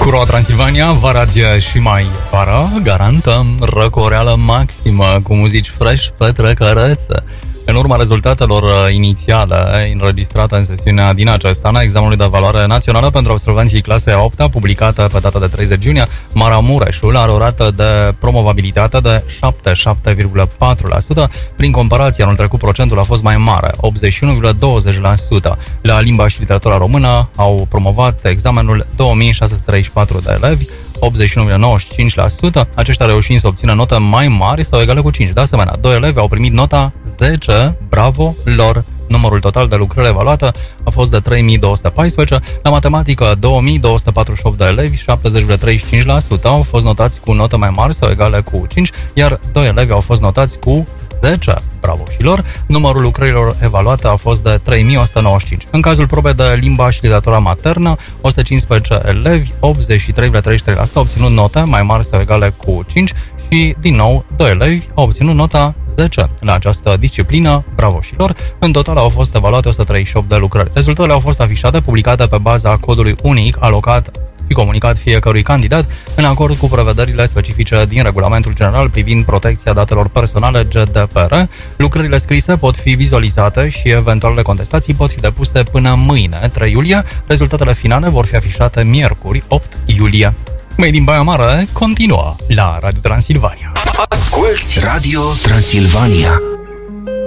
Cu Roa Transilvania, vara și mai vara, garantăm răcoreală maximă cu muzici fresh petrecărețe. În urma rezultatelor inițiale înregistrate în sesiunea din acest an a examenului de evaluare națională pentru absolvenții clasei a 8-a, publicată pe data de 30 iunie, Maramureșul are o rată de promovabilitate de 77,4%. Prin comparație, anul trecut procentul a fost mai mare, 81,20%. La limba și literatura română au promovat examenul 2634 de elevi, 81,95%, aceștia reușind să obțină note mai mari sau egale cu 5. De asemenea, 2 elevi au primit nota 10, bravo lor! Numărul total de lucrări evaluate a fost de 3214, la matematică 2248 de elevi, 70,35% au fost notați cu note mai mari sau egale cu 5, iar 2 elevi au fost notați cu 10, bravo și lor, numărul lucrărilor evaluate a fost de 3195. În cazul probei de limba și literatura maternă, 115 elevi, 83,33% au obținut note mai mari sau egale cu 5 și, din nou, 2 elevi au obținut nota 10 la această disciplină, bravo și lor. În total au fost evaluate 138 de lucrări. Rezultatele au fost afișate, publicate pe baza codului unic alocat și comunicat fiecărui candidat în acord cu prevederile specifice din Regulamentul General privind protecția datelor personale GDPR. Lucrările scrise pot fi vizualizate și eventualele contestații pot fi depuse până mâine, 3 iulie. Rezultatele finale vor fi afișate miercuri, 8 iulie. Made in Baia Mare continuă la Radio Transilvania. Asculți Radio Transilvania.